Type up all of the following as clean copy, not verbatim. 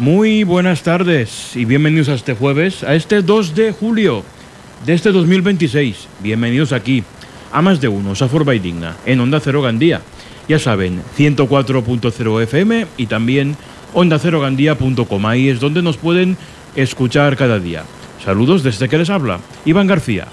Muy buenas tardes y bienvenidos a este jueves, a este 2 de julio de este 2026. Bienvenidos aquí a Más de Uno, Safor Valldigna, en Onda Cero Gandía. Ya saben, 104.0 FM y también ondacerogandía.com. Ahí es donde nos pueden escuchar cada día. Saludos desde que les habla, Iván García.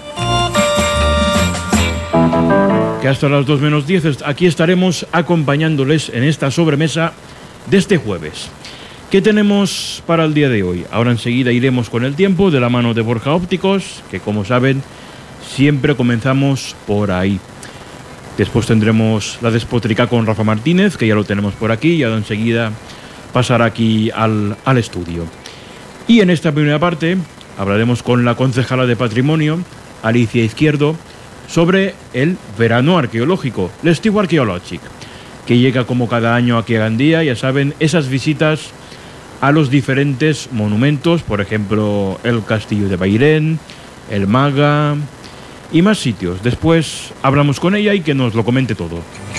Que hasta las 2 menos 10 aquí estaremos acompañándoles en esta sobremesa de este jueves. ¿Qué tenemos para el día de hoy? Ahora enseguida iremos con el tiempo de la mano de Borja Ópticos, que como saben siempre comenzamos por ahí. Después tendremos la despotrica con Rafa Martínez, que ya lo tenemos por aquí, y ahora enseguida pasará aquí al estudio. Y en esta primera parte hablaremos con la concejala de Patrimonio, Alicia Izquierdo, sobre el verano arqueológico, l'Estiu Arqueològic, que llega como cada año aquí a Gandía. Ya saben, esas visitas a los diferentes monumentos, por ejemplo, el Castillo de Bairén, el Maga y más sitios. Después hablamos con ella y que nos lo comente todo.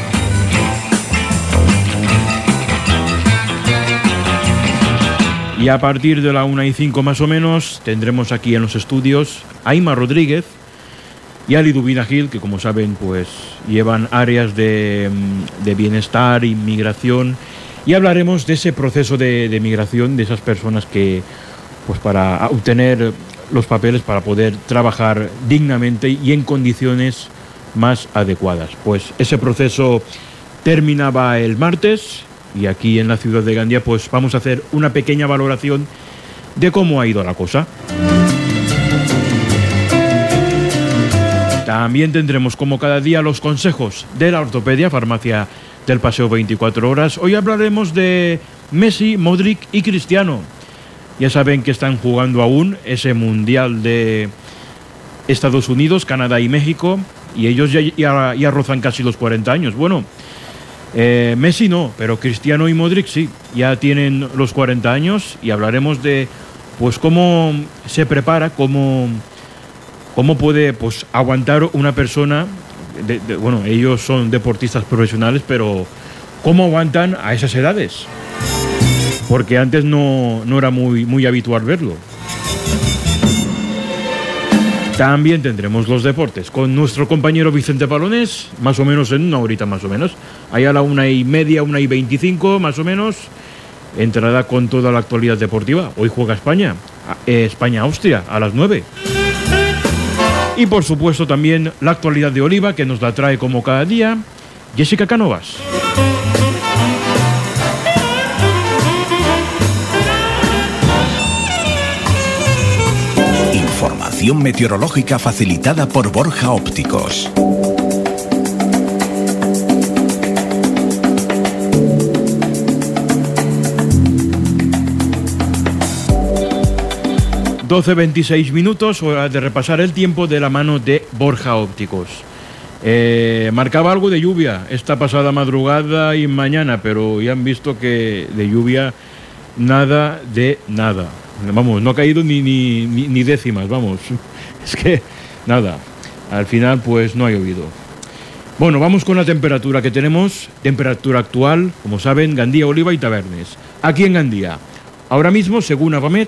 Y a partir de la 1:05 más o menos tendremos aquí en los estudios a Ima Rodríguez y a Liduvina Gil, que como saben pues llevan áreas de bienestar, inmigración, y hablaremos de ese proceso de migración, de esas personas que pues para obtener los papeles para poder trabajar dignamente y en condiciones más adecuadas. Pues ese proceso terminaba el martes y aquí en la ciudad de Gandía pues vamos a hacer una pequeña valoración de cómo ha ido la cosa. También tendremos como cada día los consejos de la ortopedia, farmacia del Paseo 24 horas. Hoy hablaremos de Messi, Modric y Cristiano. Ya saben que están jugando aún ese Mundial de Estados Unidos, Canadá y México, y ellos ya rozan casi los 40 años. Bueno, Messi no, pero Cristiano y Modric sí, ya tienen los 40 años y hablaremos de pues cómo se prepara, cómo puede pues aguantar una persona, bueno, ellos son deportistas profesionales, pero cómo aguantan a esas edades, porque antes no era muy habitual verlo. También tendremos los deportes con nuestro compañero Vicente Palonés, más o menos en una horita más o menos, allá a la 1:30, 1:25 más o menos, entrará con toda la actualidad deportiva. Hoy juega España-Austria a las 9. Y por supuesto también la actualidad de Oliva, que nos la trae como cada día Jessica Cánovas. Información meteorológica facilitada por Borja Ópticos. (12:26) hora de repasar el tiempo de la mano de Borja Ópticos. Marcaba algo de lluvia esta pasada madrugada y mañana, pero ya han visto que de lluvia nada de nada. Vamos, no ha caído ni décimas, vamos. Es que nada, al final pues no ha llovido. Bueno, vamos con la temperatura que tenemos. Temperatura actual, como saben, Gandía, Oliva y Tabernes. Aquí en Gandía, ahora mismo, según Avamet,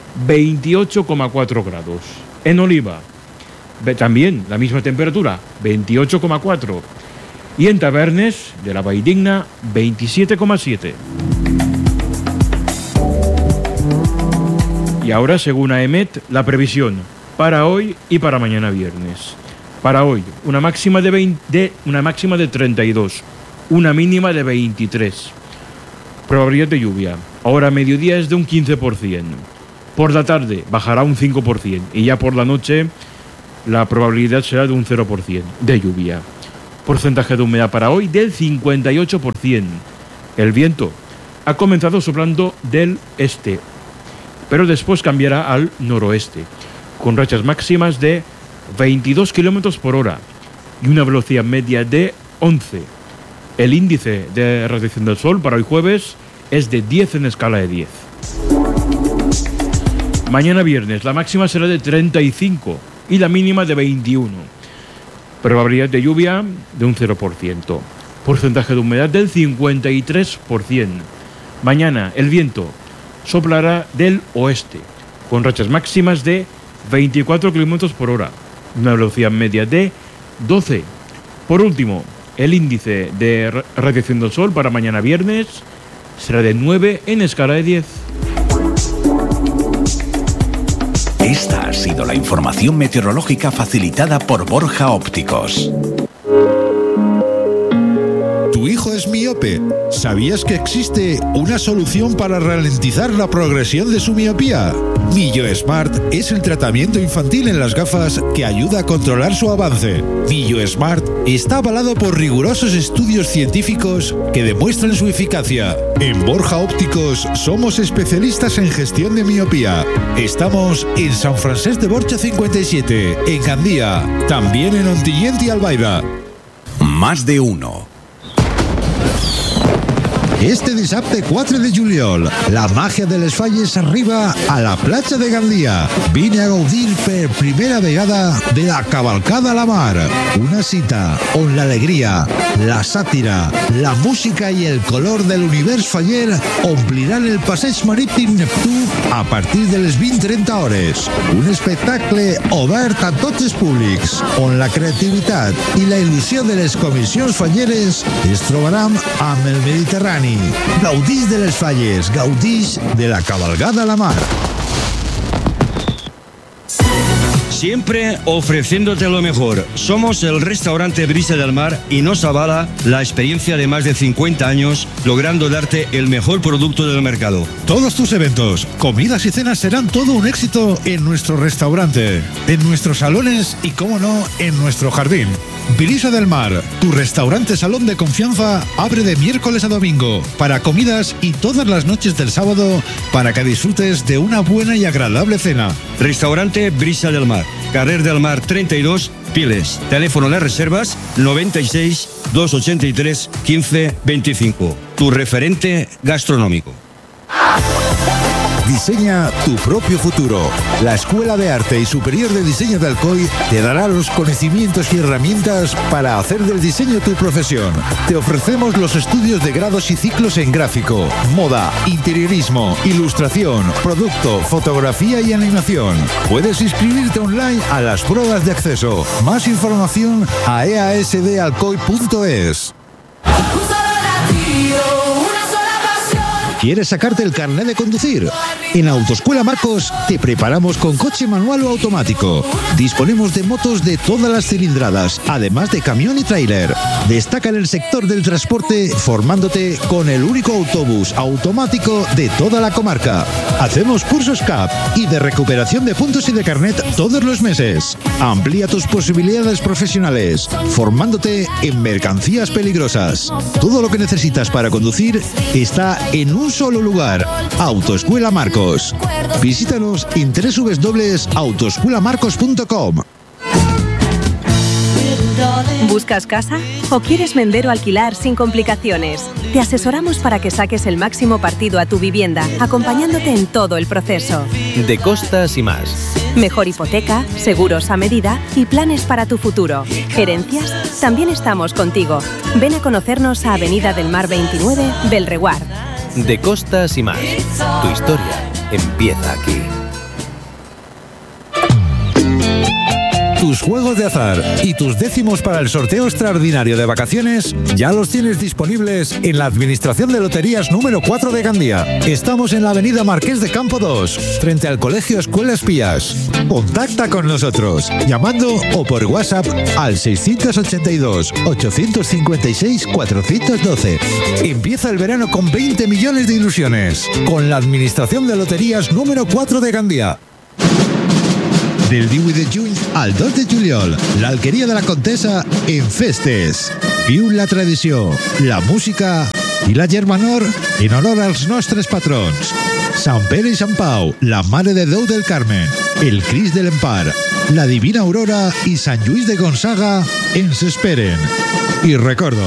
28,4 grados. En Oliva, también la misma temperatura, 28,4. Y en Tabernes, de la Valldigna, 27,7. Y ahora, según AEMET, la previsión para hoy y para mañana viernes. Para hoy, una máxima de 32, una mínima de 23. Probabilidad de lluvia. Ahora a mediodía es de un 15%. Por la tarde bajará un 5% y ya por la noche la probabilidad será de un 0% de lluvia. Porcentaje de humedad para hoy del 58%. El viento ha comenzado soplando del este, pero después cambiará al noroeste, con rachas máximas de 22 km por hora y una velocidad media de 11. El índice de radiación del sol para hoy jueves es de 10 en escala de 10. Mañana viernes la máxima será de 35 y la mínima de 21. Probabilidad de lluvia de un 0%. Porcentaje de humedad del 53%. Mañana el viento soplará del oeste, con rachas máximas de 24 km por hora, una velocidad media de 12. Por último, el índice de radiación del sol para mañana viernes será de 9 en escala de 10. Esta ha sido la información meteorológica facilitada por Borja Ópticos. ¿Tu hijo es miope? ¿Sabías que existe una solución para ralentizar la progresión de su miopía? Millo Smart es el tratamiento infantil en las gafas que ayuda a controlar su avance. Millo Smart está avalado por rigurosos estudios científicos que demuestran su eficacia. En Borja Ópticos somos especialistas en gestión de miopía. Estamos en San Francesc de Borja 57, en Gandía, también en Ontinyent y Albaida. Más de uno. Este dissabte 4 de juliol, la màgia de les Falles arriba a la platja de Gandia. Vine a gaudir per primera vegada de la Cavalcada a la Mar. Una cita on l'alegria, la sàtira, la música i el color de l'univers faller ompliran el passeig marítim Neptú a partir de les 20:30 hores. Un espectacle obert a tots els públics, on la creativitat i la il·lusió de les comissions falleres es trobaran amb el Mediterrani. Gaudís de les Falles, gaudís de la Cabalgada a la Mar. Siempre ofreciéndote lo mejor. Somos el restaurante Brisa del Mar y nos avala la experiencia de más de 50 años, logrando darte el mejor producto del mercado. Todos tus eventos, comidas y cenas serán todo un éxito en nuestro restaurante, en nuestros salones y, cómo no, en nuestro jardín. Brisa del Mar, tu restaurante salón de confianza, abre de miércoles a domingo para comidas y todas las noches del sábado para que disfrutes de una buena y agradable cena. Restaurante Brisa del Mar, Carrer del Mar 32, Piles. Teléfono de reservas 96 283 15 25. Tu referente gastronómico. Diseña tu propio futuro. La Escuela de Arte y Superior de Diseño de Alcoy te dará los conocimientos y herramientas para hacer del diseño tu profesión. Te ofrecemos los estudios de grados y ciclos en gráfico, moda, interiorismo, ilustración, producto, fotografía y animación. Puedes inscribirte online a las pruebas de acceso. Más información a easdalcoy.es. ¿Quieres sacarte el carnet de conducir? En Autoescuela Marcos te preparamos con coche manual o automático. Disponemos de motos de todas las cilindradas, además de camión y tráiler. Destaca en el sector del transporte formándote con el único autobús automático de toda la comarca. Hacemos cursos CAP y de recuperación de puntos y de carnet todos los meses. Amplía tus posibilidades profesionales, formándote en mercancías peligrosas. Todo lo que necesitas para conducir está en un solo lugar. Autoescuela Marcos. Visítanos en www.autoescuelamarcos.com. ¿Buscas casa? ¿O quieres vender o alquilar sin complicaciones? Te asesoramos para que saques el máximo partido a tu vivienda, acompañándote en todo el proceso. De Costas y más. Mejor hipoteca, seguros a medida y planes para tu futuro. ¿Herencias? También estamos contigo. Ven a conocernos a Avenida del Mar 29, Belreguard. De Costas y más. Tu historia empieza aquí. Tus juegos de azar y tus décimos para el sorteo extraordinario de vacaciones ya los tienes disponibles en la Administración de Loterías número 4 de Gandía. Estamos en la avenida Marqués de Campo 2, frente al Colegio Escuela Espías. Contacta con nosotros llamando o por WhatsApp al 682-856-412. Empieza el verano con 20 millones de ilusiones con la Administración de Loterías número 4 de Gandía. Del 18 de juny al 2 de juliol, l'Alqueria de la Contesa en festes. Viu la tradició, la música i la germanor en honor als nostres patrons. Sant Pere i Sant Pau, la Mare de Déu del Carme, el Crist de l'Empar, la Divina Aurora i Sant Lluís de Gonçaga ens esperen. I recordo,